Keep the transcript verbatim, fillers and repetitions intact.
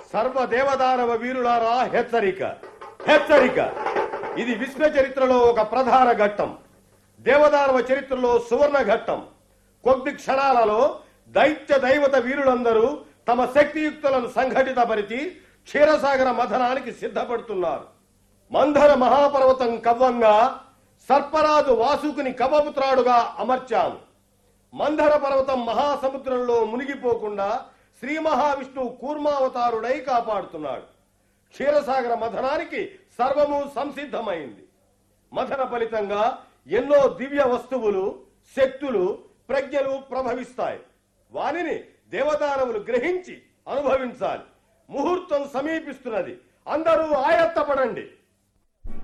సర్వ దేవదానవ వీరులారా హెచ్చరిక హెచ్చరిక ఇది విశ్వ చరిత్రలో ఒక ప్రధాన ఘట్టం. దేవదానవ చరిత్రలో సువర్ణ ఘట్టం. కొద్ది క్షణాలలో దైత్య దైవత వీరులందరూ తమ శక్తియుక్తులను సంఘటితపరిచి క్షీరసాగర మథనానికి సిద్ధపడుతున్నారు. మంధర మహాపర్వతం కవ్వంగా సర్పరాజు వాసుకుని కవపుత్రాడుగా అమర్చాము. మంధర పర్వతం మహాసముద్రంలో మునిగిపోకుండా శ్రీ మహావిష్ణువు కూర్మావతారుడై కాపాడుతున్నాడు. క్షీరసాగర మథనానికి సర్వము సంసిద్ధమైంది. మథన ఫలితంగా ఎన్నో దివ్య వస్తువులు, శక్తులు, ప్రజ్ఞలు ప్రభవిస్తాయి. వానిని దేవదానవులు గ్రహించి అనుభవించాలి. ముహూర్తం సమీపిస్తున్నది. అందరూ ఆయత్తపడండి.